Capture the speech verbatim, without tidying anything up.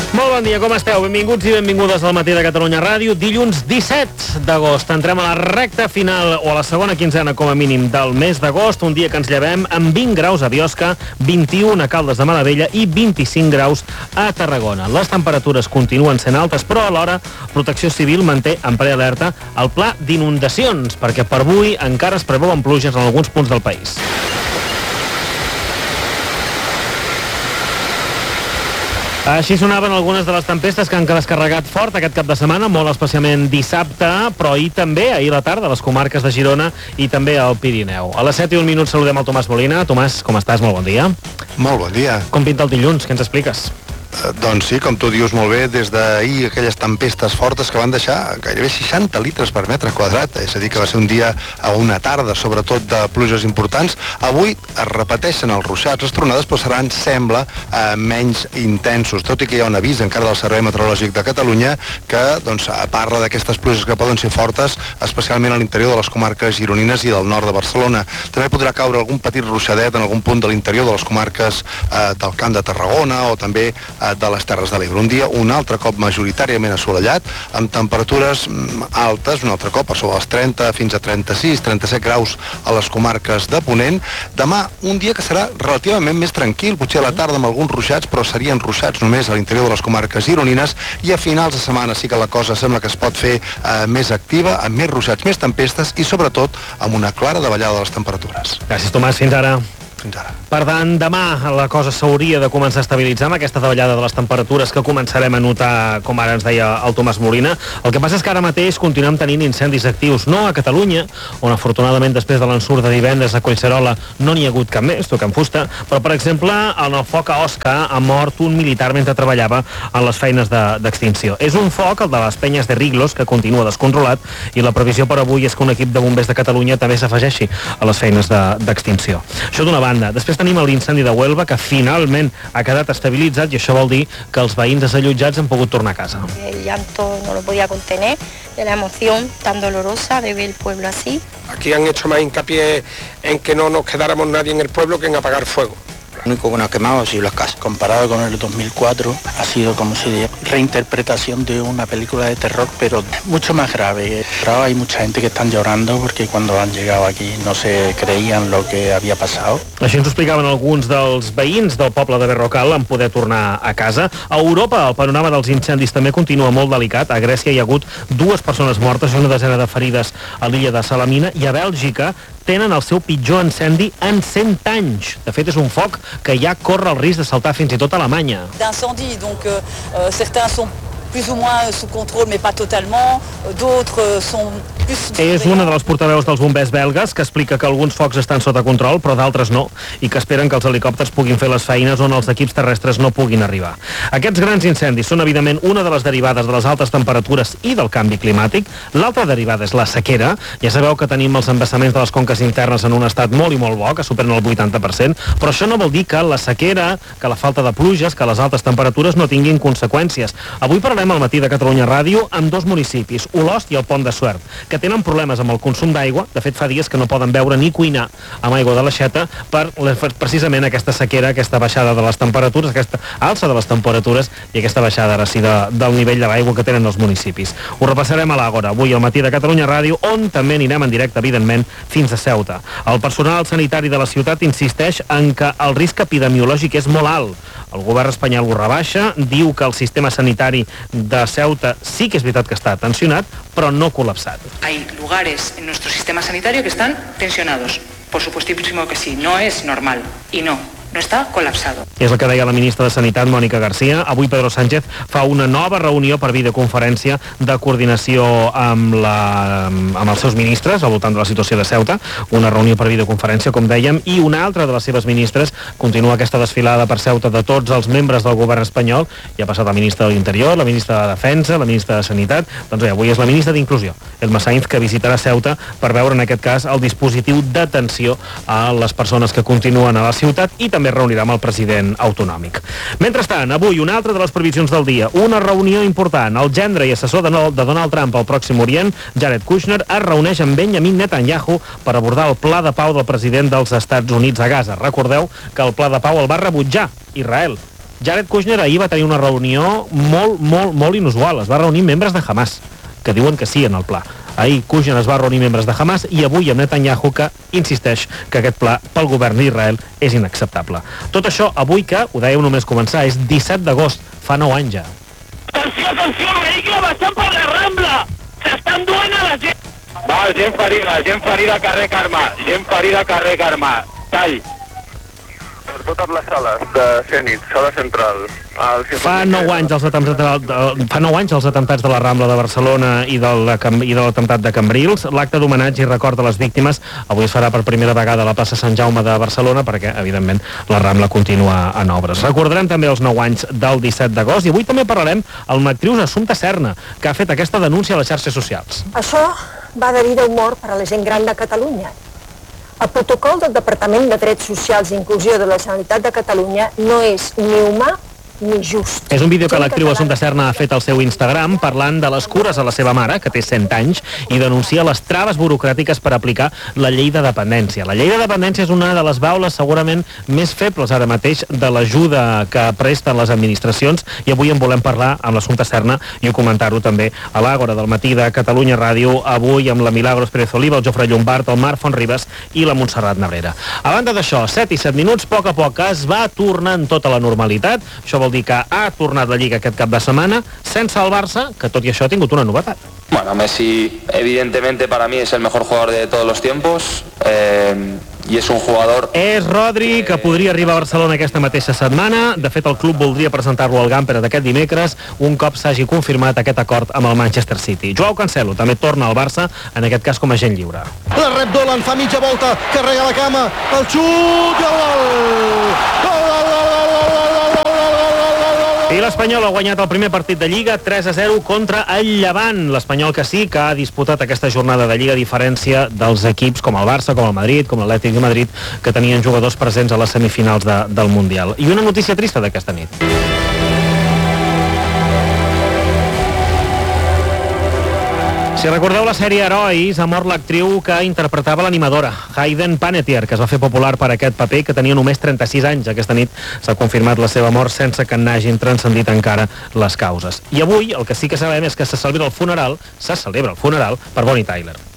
Molt bon dia, com esteu? Benvinguts i benvingudes al Matí de Catalunya Ràdio. Dilluns disset d'agost. Entrem a la recta final o a la segona quinzena, com a mínim, del mes d'agost. Un dia que ens llevem amb vint graus a Biosca, vint-i-un a Caldes de Malavella i vint-i-cinc graus a Tarragona. Les temperatures continuen sent altes, però alhora Protecció Civil manté en prealerta el pla d'inundacions, perquè per avui encara es preveuen pluges en alguns punts del país. Així sonaven algunes de les tempestes que han descarregat fort aquest cap de setmana, molt especialment dissabte, però ahir també, ahir a la tarda, a les comarques de Girona i també al Pirineu. A les set i un minuts saludem el Tomàs Molina. Tomàs, com estàs? Molt bon dia. Molt bon dia. Com pinta el dilluns? Què ens expliques? Eh, doncs sí, com tu dius molt bé, des d'ahir aquelles tempestes fortes que van deixar gairebé seixanta litres per metre quadrat, és a dir, que va ser un dia a una tarda, sobretot de pluges importants. Avui es repeteixen els ruixats, les tronades, però seran, sembla, eh, menys intensos, tot i que hi ha un avís encara del Servei Meteorològic de Catalunya que doncs, parla d'aquestes pluges que poden ser fortes, especialment a l'interior de les comarques gironines i del nord de Barcelona. També podrà caure algun petit ruixadet en algun punt de l'interior de les comarques eh, del Camp de Tarragona o també de les Terres de l'Ebre. Un dia un altre cop majoritàriament assolellat, amb temperatures altes, un altre cop per sobre els trenta fins a trenta-sis, trenta-set graus a les comarques de Ponent. Demà un dia que serà relativament més tranquil, potser a la tarda amb alguns ruixats, però serien ruixats només a l'interior de les comarques gironines, i a finals de setmana sí que la cosa sembla que es pot fer eh, més activa, amb més ruixats, més tempestes i sobretot amb una clara davallada de les temperatures. Gràcies, Tomàs. Fins ara. Fins ara. Per tant, demà la cosa s'hauria de començar a estabilitzar amb aquesta davallada de les temperatures que començarem a notar, com ara ens deia el Tomàs Molina. El que passa és que ara mateix continuem tenint incendis actius, no a Catalunya, on afortunadament després de l'ensurt de divendres a Collserola no n'hi ha hagut cap més, tocant fusta, però per exemple en el foc a Osca ha mort un militar mentre treballava en les feines d'extinció. De, és un foc, el de les Penyes de Riglos, que continua descontrolat, i la previsió per avui és que un equip de bombers de Catalunya també s'afegeixi a les feines d'extinció. De, Això d'una banda. Després tenim l'incendi de Huelva, que finalment ha quedat estabilitzat, i això vol dir que els veïns desallotjats han pogut tornar a casa. El llanto no lo podía contener de la emoción tan dolorosa de ver el pueblo así. Aquí han hecho más hincapié en que no nos quedáramos nadie en el pueblo que en apagar fuego. Lo único que nos ha quemado ha sido las casas. Comparado con el dos mil cuatro, ha sido como si de reinterpretación de una película de terror, pero mucho más grave. Pero hay mucha gente que están llorando porque cuando han llegado aquí no se creían lo que había pasado. Així ens ho explicaven alguns dels veïns del poble de Berrocal en poder tornar a casa. A Europa el panorama dels incendis també continua molt delicat. A Grècia hi ha hagut dues persones mortes i una desena de ferides a l'illa de Salamina, i a Bèlgica tenen el seu pitjor incendi en cent anys. De fet, és un foc que ja corre el risc de saltar fins i tot a Alemanya. D'incendis, donc euh, certains sont plus ou moins sous contrôle, mais pas totalement. D'autres sont plus... És una de les portaveus dels bombers belgues que explica que alguns focs estan sota control, però d'altres no, i que esperen que els helicòpters puguin fer les feines on els equips terrestres no puguin arribar. Aquests grans incendis són, evidentment, una de les derivades de les altes temperatures i del canvi climàtic. L'altra derivada és la sequera. Ja sabeu que tenim els embassaments de les conques internes en un estat molt i molt bo, que superen el vuitanta per cent, però això no vol dir que la sequera, que la falta de pluges, que les altes temperatures no tinguin conseqüències. Avui parlarem al Matí de Catalunya Ràdio amb dos municipis, Olost i el Pont de Suert, que tenen problemes amb el consum d'aigua. De fet, fa dies que no poden beure ni cuinar amb aigua de l'aixeta per precisament aquesta sequera, aquesta baixada de les temperatures, aquesta alça de les temperatures i aquesta baixada ara sí de, del nivell de l'aigua que tenen els municipis. Ho repassarem a l'Àgora, avui al Matí de Catalunya Ràdio, on també anirem en directe, evidentment, fins a Ceuta. El personal sanitari de la ciutat insisteix en que el risc epidemiològic és molt alt. El govern espanyol ho rebaixa, diu que el sistema sanitari de Ceuta sí que és veritat que està tensionat, però no col·lapsat. Hay lugares en nuestro sistema sanitario que están tensionados. Por supuestísimo que sí, no es normal y no. No està col·lapsado. És el que deia la ministra de Sanitat, Mònica Garcia. Avui Pedro Sánchez fa una nova reunió per videoconferència de coordinació amb, la, amb els seus ministres al voltant de la situació de Ceuta. Una reunió per videoconferència, com dèiem, i una altra de les seves ministres continua aquesta desfilada per Ceuta de tots els membres del govern espanyol. Ja ha passat la ministra de l'Interior, la ministra de Defensa, la ministra de Sanitat. Doncs bé, avui és la ministra d'Inclusió, Elma Sainz, que visitarà Ceuta per veure en aquest cas el dispositiu d'atenció a les persones que continuen a la ciutat, i també també reunirà amb el president autonòmic. Mentrestant, avui una altra de les previsions del dia, una reunió important. El gendre i assessor de Donald Trump al Pròxim Orient, Jared Kushner, es reuneix amb Benjamin Netanyahu per abordar el pla de pau del president dels Estats Units a Gaza. Recordeu que el pla de pau el va rebutjar Israel. Jared Kushner ahir va tenir una reunió molt, molt, molt inusual. Es va reunir membres de Hamas, que diuen que sí en el pla. Ahir Kushner es va reunir membres de Hamas i avui amb Netanyahu, que insisteix que aquest pla pel govern d'Israel és inacceptable. Tot això avui que, ho dèieu només començar, és disset d'agost, fa nou anys ja. Atenció, atenció, vehicle baixant per la Rambla! S'estan duent a la gent! Va, gent ferida, gent ferida carrer Carme, gent ferida carrer Carme. Tall. Per totes les sales de Zenit, sala central. Fa nou anys els atemptats de, fa nou anys els atemptats de la Rambla de Barcelona i de l'atemptat de Cambrils. L'acte d'homenatge i record de les víctimes avui es farà per primera vegada a la plaça Sant Jaume de Barcelona perquè, evidentment, la Rambla continua en obres. Recordarem també els nou anys del disset d'agost i avui també parlarem amb l'actriu Assumpta Serna, que ha fet aquesta denúncia a les xarxes socials. Això va de vida humor per a la gent gran de Catalunya. El protocol del Departament de Drets Socials i Inclusió de la Generalitat de Catalunya no és ni humà ni just. És un vídeo que l'actriu Assumpta Serna ha fet al seu Instagram parlant de les cures a la seva mare, que té cent anys, i denuncia les traves burocràtiques per aplicar la llei de dependència. La llei de dependència és una de les baules segurament més febles ara mateix de l'ajuda que presten les administracions i avui en volem parlar amb l'Assumpta Serna i comentar-ho també a l'Àgora del matí de Catalunya Ràdio, avui amb la Milagros Pérez Oliva, el Jofre Llombart, el Marc Fontribes i la Montserrat Nebrera. A banda d'això, set i set minuts, a poc a poc es va tornant tota la normalitat. Això vol dir que ha tornat la Lliga aquest cap de setmana sense el Barça, que tot i això ha tingut una novetat. Bueno, Messi evidentemente para mí es el mejor jugador de todos los tiempos eh, y es un jugador... És Rodri, que podria arribar a Barcelona aquesta mateixa setmana. De fet, el club voldria presentar-lo al Gamper d'aquest dimecres un cop s'hagi confirmat aquest acord amb el Manchester City. Joao Cancelo també torna al Barça, en aquest cas com a agent lliure. La rep Dolan, fa mitja volta, carrega la cama, el xut i el gol! Gol, gol, gol, gol, gol, gol! I l'Espanyol ha guanyat el primer partit de Lliga tres a zero contra el Llevant. L'Espanyol que sí que ha disputat aquesta jornada de Lliga a diferència dels equips com el Barça, com el Madrid, com l'Atlètic de Madrid, que tenien jugadors presents a les semifinals de, del Mundial. I una notícia trista d'aquesta nit. Si recordeu la sèrie Herois, ha mort l'actriu que interpretava l'animadora, Hayden Panettiere, que es va fer popular per aquest paper, que tenia només trenta-sis anys. Aquesta nit s'ha confirmat la seva mort sense que n'hagin transcendit encara les causes. I avui el que sí que sabem és que se celebra el funeral, se celebra el funeral per Bonnie Tyler.